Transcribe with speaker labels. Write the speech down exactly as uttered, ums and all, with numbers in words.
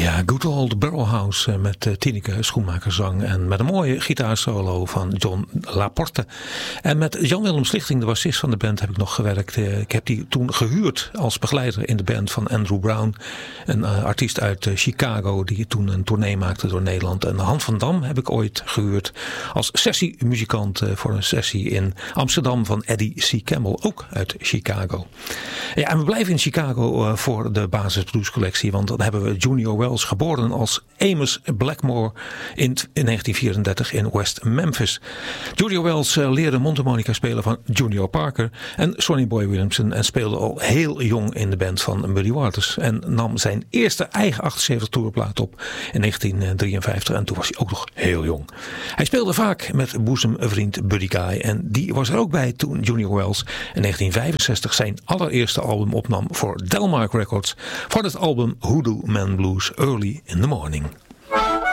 Speaker 1: Ja, Good Old Barrelhouse met uh, Tineke Schoenmakerzang en met een mooie gitaarsolo van John Laporte. En met Jan-Willem Stichting, de bassist van de band, heb ik nog gewerkt. Uh, ik heb die toen gehuurd als begeleider in de band van Andrew Brown, een uh, artiest uit uh, Chicago die toen een tournee maakte door Nederland. En Han van Dam heb ik ooit gehuurd als sessiemuzikant uh, voor een sessie in Amsterdam van Eddie C. Campbell, ook uit Chicago. Ja, en we blijven in Chicago uh, voor de Basis Blues collectie, want dan hebben we Junior Wells, geboren als Amos Blackmore in, in negentien vierendertig in West Memphis. Junior Wells uh, leerde mondharmonica spelen van Junior Parker en Sonny Boy Williamson en speelde al heel jong in de band van Muddy Waters en nam zijn eerste eigen achtenzeventig toerplaat op in negentien drieënvijftig en toen was hij ook nog heel jong. Hij speelde vaak met boezemvriend Buddy Guy en die was er ook bij toen Junior Wells in negentien vijfenzestig zijn allereerste album opnam voor Delmark Records voor het album Hoodoo Man Blues Early in the Morning.